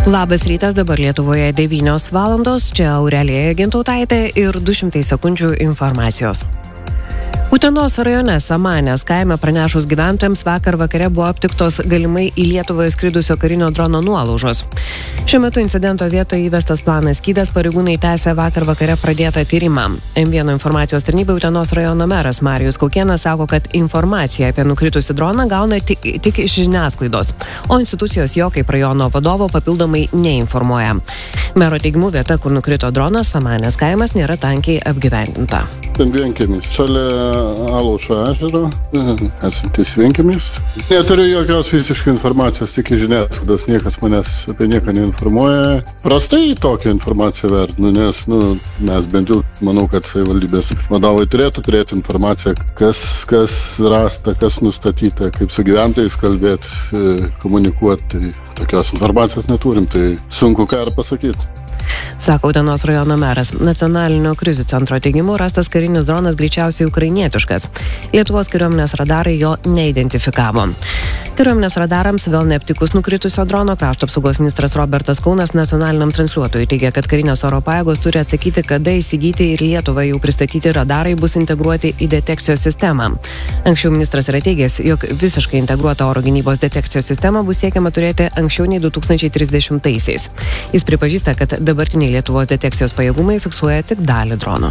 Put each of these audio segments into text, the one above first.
Labas rytas, dabar Lietuvoje 9 valandos, čia Aurelija Gintautaitė ir 200 sekundžių informacijos. Utenos rajone Samanės kaime pranešus gyventojams vakar vakare buvo aptiktos galimai į Lietuvą skridusio karinio drono nuolaužos. Šiuo metu incidento vietoje įvestas planas skydas, pareigūnai tęsė vakar vakare pradėtą tyrimą. M1 informacijos tarnybai Utenos rajono meras Marijus Kaukėnas sako, kad informaciją apie nukritusi droną gauna tik iš žiniasklaidos, o institucijos jo kaip rajono vadovo papildomai neinformuoja. Mero teigimu vieta, kur nukrito dronas, Samanės kaimas, nėra tankiai apgyvendinta. Ten vienkiemis, šalia Alaušo ežero, esantis vienkiemis. Neturiu jokios visiškai informacijos, tik iš žiniasklaidos, niekas manęs apie nieką neinformuoja. Prastai tokią informaciją vertinu, nes mes bent jau manau, kad savivaldybės vadovai turėtų turėti informaciją, kas rasta, kas nustatyta, kaip su gyventojais kalbėti, komunikuoti. Tai tokios informacijos neturim, tai sunku ką ir pasakyti. Sako Utenos rajono meras. Nacionalinio krizių centro teigimu rastas karinis dronas greičiausiai ukrainietiškas. Lietuvos kariuomenės radarai jo neidentifikavo. Kariuomenės radarams vėl neaptikus nukritusio drono, krašto apsaugos ministras Robertas Kaunas nacionaliniam transliuotojui teigia, kad karinės oro pajėgos turi atsakyti, kada įsigyti ir Lietuvai jau pristatyti radarai bus integruoti į detekcijos sistemą. Anksčiau ministras yra teigęs, jog visiškai integruotą oro gynybos detekcijos sistemą bus siekiama turėti anksčiau nei 2030-aisiais. Jis pripažįsta, kad dabartiniai Lietuvos detekcijos pajėgumai fiksuoja tik dalį dronų.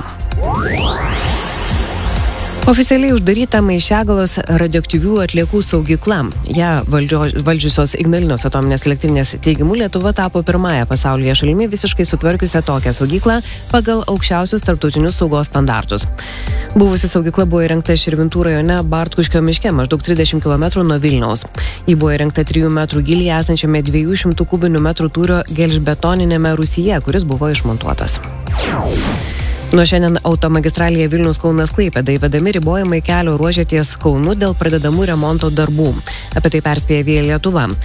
Oficialiai uždaryta Maišiagalos radioaktyvių atliekų saugykla. Ja valdžiusios Ignalinos atominės elektrinės teigimu Lietuva tapo pirmąją pasaulyje šalimi visiškai sutvarkiusią tokią saugyklą pagal aukščiausius tarptautinius saugos standartus. Buvusi saugykla buvo įrengta Širvintų rajone Bartkuškio miške, maždaug 30 km nuo Vilniaus. Ji buvo įrengta 3 metrų gylyje esančiame 200 kubinių metrų tūrio gelžbetoninėme rūsyje, kuris buvo išmontuotas. Nuo šiandien automagistralėje Vilnius-Kaunas-Klaipėda įvedami ribojimai kelio ruože ties Kaunu dėl pradedamų remonto darbų. Apie tai perspėja Via Lietuva.